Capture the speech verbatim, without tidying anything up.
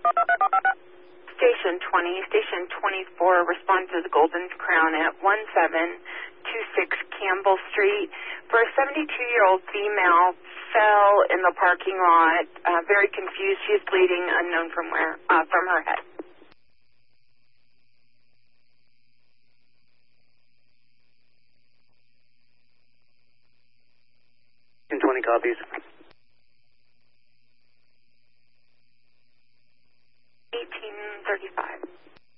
Station twenty, Station twenty-four, respond to the Golden Crown at one seven two six Campbell Street. For a seventy-two-year-old female, fell in the parking lot, uh, very confused. She is bleeding, unknown from where, uh, from her head. twenty copies.